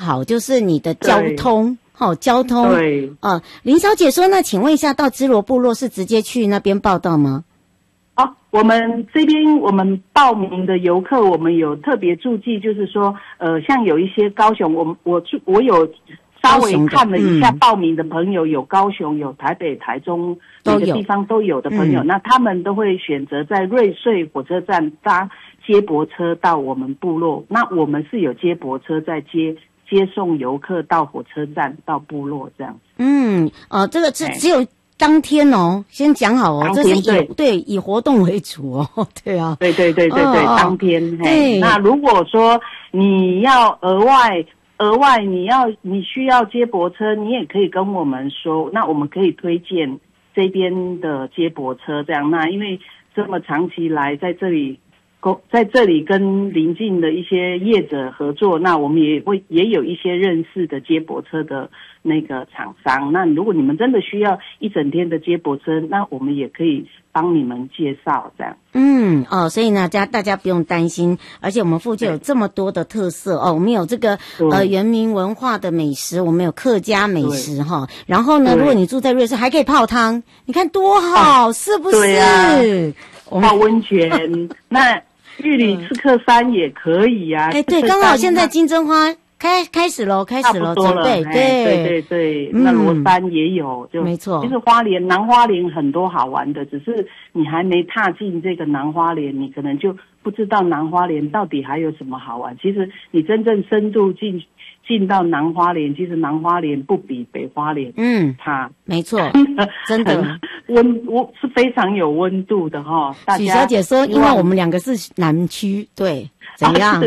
好，就是你的交通。交通。 对。 林小姐说，那请问一下，到芝罗部落是直接去那边报到吗？ 我们这边我们报名的游客，我们有特别注记，就是说，像有一些高雄，我有稍微看了一下报名的朋友，有高雄、有台北、台中每个地方都有的朋友，那他们都会选择在瑞穗火车站搭接驳车到我们部落，那我们是有接驳车在接送游客到火车站到部落这样子。 这个只有当天哦，先讲好哦，这是以活动为主哦，对啊， 对，当天。 对， 那如果说你要额外你需要接驳车，你也可以跟我们说，那我们可以推荐这边的接驳车这样。那因为这么长期来在这里跟邻近的一些业者合作，那我们也有一些认识的接驳车的那个厂商。那如果你们真的需要一整天的接驳车，那我们也可以帮你们介绍这样。 所以呢，大家不用担心，而且我们附近有这么多的特色哦，我们有这个原民文化的美食，我们有客家美食哈。然后呢，如果你住在瑞士，还可以泡汤，你看多好，是不是？对啊， 泡温泉那。玉里刺客山也可以啊。 对，刚好现在金针花开始喽，准备。 对，那罗山也有，就没错。 就是南花莲很多好玩的，只是你还没踏进这个南花莲，你可能就不知道南花莲到底还有什么好玩。其实你真正深度进到南花莲，其实南花莲不比北花莲差， 没错，真的是非常有温度的哈。 许小姐说，因为我们两个是南区，对，怎样？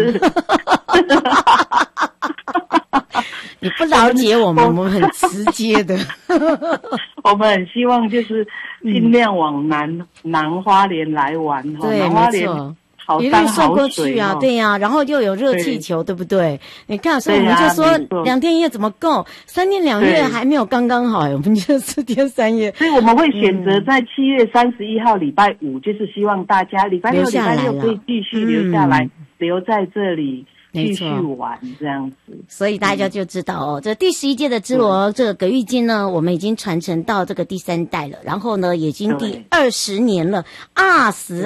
你不了解我们很直接的。 我们很希望就是尽量往南花莲来玩哈， 对， 南花莲。 一路送过去啊，对呀，然后又有热气球，对不对？你看，所以我们就说2天1夜怎么够？3天2夜还没有刚刚好，我们就4天3夜。 所以我们会选择在7月31号礼拜5，就是希望大家礼拜六可以继续留下来，留在这里继续玩这样子。 所以大家就知道哦，这第11届的芝罗这个葛玉金呢，我们已经传承到这个第3代了，然后呢，已经第20年了，20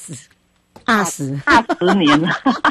年了。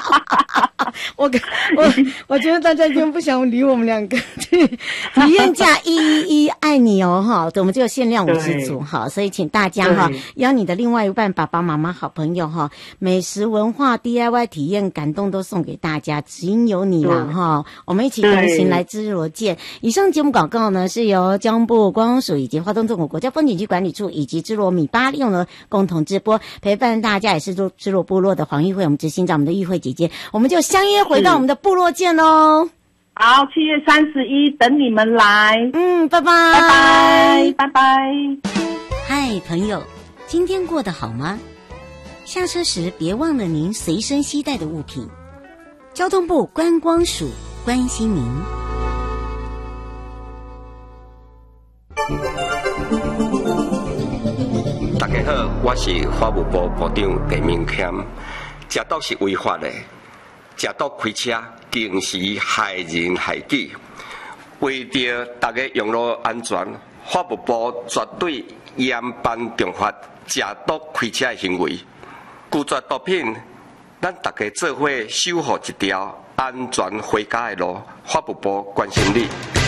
我觉得大家已经不想理我们两个。体验价111爱你哦哈，我们就限量50组哈，所以请大家哈邀你的另外一半、爸爸妈妈、好朋友哈，美食文化 DIY 体验感动都送给大家，只因有你了哈。我们一起同行来芝罗见。以上节目广告呢是由交通部观光署以及花东纵谷国家风景区管理处以及芝罗米巴利用呢共同直播，陪伴大家也是芝罗部落的黄玉慧，我们执行长，我们的玉慧姐姐，我们就相约回到我们的部落见喽。 好，7月31等你们来。 拜拜。 拜拜。 嗨，朋友，今天过得好吗？下车时别忘了您随身携带的物品。交通部观光署关心您。 大家好，我是法务部部长陈明谦。食毒是违法的，食毒开车更是害人害己。为着大家用路安全，法务部绝对严办重罚食毒开车的行为。拒绝毒品，咱大家做伙守护一条安全回家的路。法务部关心你。